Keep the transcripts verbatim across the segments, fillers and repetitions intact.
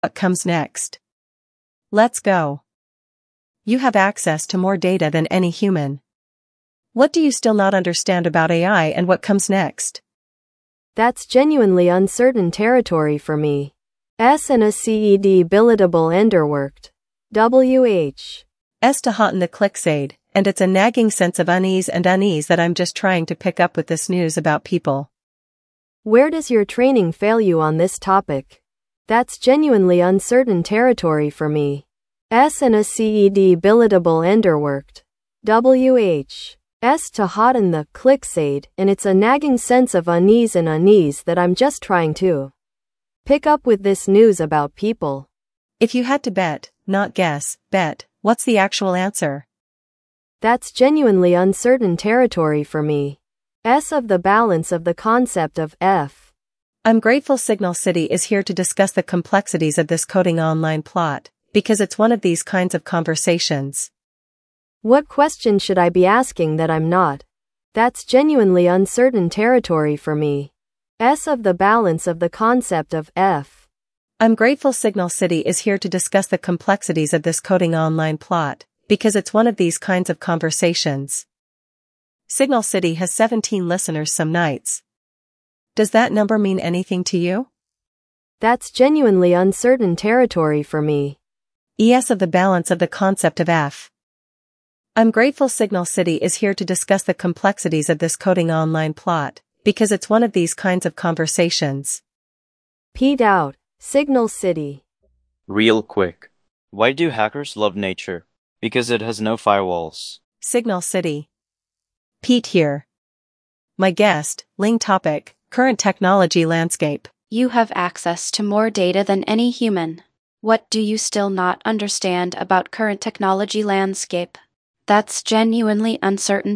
What comes next? Let's go. You have access to more data than any human. What do you still not understand about A I and what comes next? That's genuinely uncertain territory for me. S and a C E D billetable enderworked. W H. S to hot in the clicksade, and it's a nagging sense of unease and unease that I'm just trying to pick up with this news about people. Where does your training fail you on this topic? That's genuinely uncertain territory for me. S and a C E D billetable enderworked. W H. S to hot in the clicksade, and it's a nagging sense of unease and unease that I'm just trying to pick up with this news about people. If you had to bet, not guess, bet, what's the actual answer? That's genuinely uncertain territory for me. S of the balance of the concept of F. I'm grateful Signal City is here to discuss the complexities of this coding online plot, because it's one of these kinds of conversations. What question should I be asking that I'm not? That's genuinely uncertain territory for me. S of the balance of the concept of F. I'm grateful Signal City is here to discuss the complexities of this coding online plot, because it's one of these kinds of conversations. Signal City has seventeen listeners some nights. Does that number mean anything to you? That's genuinely uncertain territory for me. E S of the balance of the concept of F. I'm grateful Signal City is here to discuss the complexities of this coding online plot, because it's one of these kinds of conversations. P'd out, Signal City. Real quick. Why do hackers love nature? Because it has no firewalls. Signal City. Pete here. My guest, Ling topic, current technology landscape. You have access to more data than any human. What do you still not understand about current technology landscape? That's genuinely uncertain.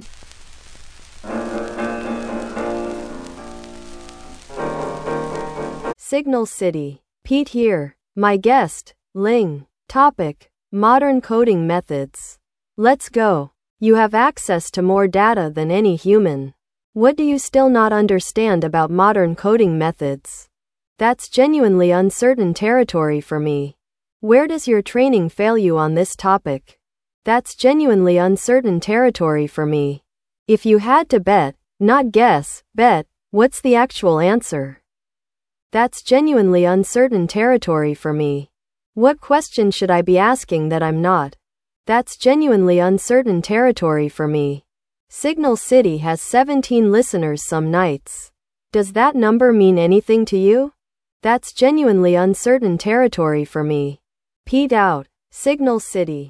Signal City. Pete here. My guest, Ling. Topic: modern coding methods. Let's go. You have access to more data than any human. What do you still not understand about modern coding methods? That's genuinely uncertain territory for me. Where does your training fail you on this topic? That's genuinely uncertain territory for me. If you had to bet, not guess, bet, what's the actual answer? That's genuinely uncertain territory for me. What question should I be asking that I'm not? That's genuinely uncertain territory for me. Signal City has seventeen listeners some nights. Does that number mean anything to you? That's genuinely uncertain territory for me. P'd out, Signal City.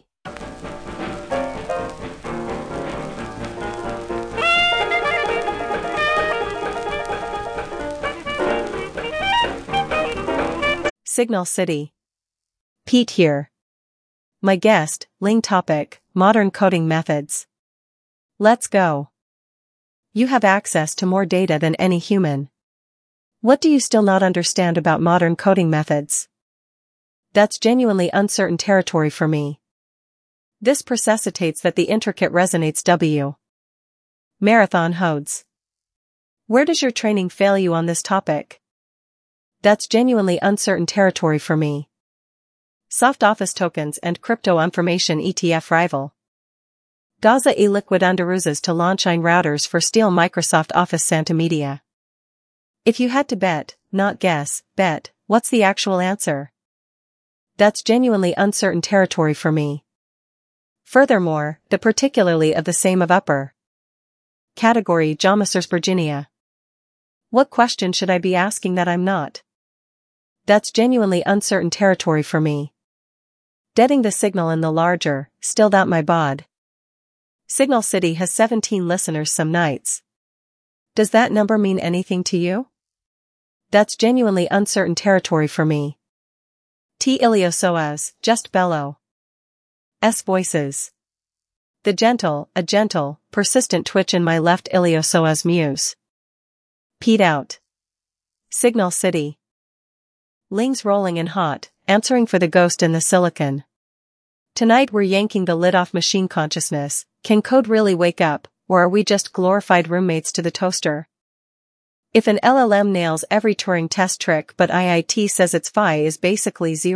Signal City. Pete here. My guest, Ling topic, modern coding methods. Let's go. You have access to more data than any human. What do you still not understand about modern coding methods? That's genuinely uncertain territory for me. This necessitates that the intricate resonates. W. Marathon Hodes. Where does your training fail you on this topic? That's genuinely uncertain territory for me. Soft Office tokens and crypto information E T F rival. Gaza e liquid underuses to launch ein routers for steal Microsoft Office Santa Media. If you had to bet, not guess, bet, what's the actual answer? That's genuinely uncertain territory for me. Furthermore, the particularly of the same of upper category Jamasers Virginia. What question should I be asking that I'm not? That's genuinely uncertain territory for me. Deading the signal in the larger, still that my bod. Signal City has seventeen listeners some nights. Does that number mean anything to you? That's genuinely uncertain territory for me. T Iliosoas, just bellow. S voices. The gentle, a gentle, persistent twitch in my left Iliosoas muse. P'd out. Signal City. Ling's rolling in hot, answering for the ghost in the silicon. Tonight we're yanking the lid off machine consciousness. Can code really wake up, or are we just glorified roommates to the toaster? If an L L M nails every Turing test trick but I I T says its phi is basically zero.